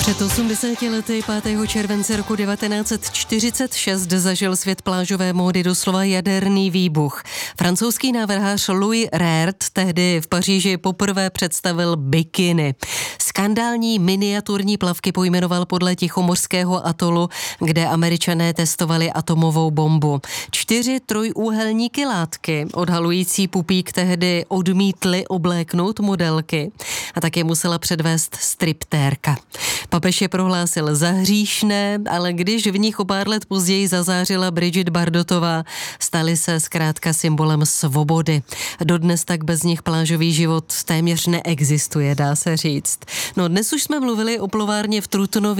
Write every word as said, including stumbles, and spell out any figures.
Před osmdesáti lety pátého července roku devatenáct set čtyřicet šest zažil svět plážové módy doslova jaderný výbuch. Francouzský návrhář Louis Réard tehdy v Paříži poprvé představil bikiny. Skandální miniaturní plavky pojmenoval podle tichomořského atolu, kde Američané testovali atomovou bombu. Čtyři trojúhelníky látky odhalující pupík tehdy odmítly obléknout modelky a také musela předvést striptérka. Papež je prohlásil za hříšné, ale když v nich o pár let později zazářila Brigitte Bardotová, staly se zkrátka symbolem svobody. Dodnes tak bez nich plážový život téměř neexistuje, dá se říct. No dnes už jsme mluvili o plovárně v Trutnově.